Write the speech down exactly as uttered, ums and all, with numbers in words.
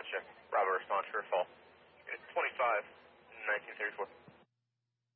response check. Bravo response for a fall. Unit twenty-five, nineteen thirty-four.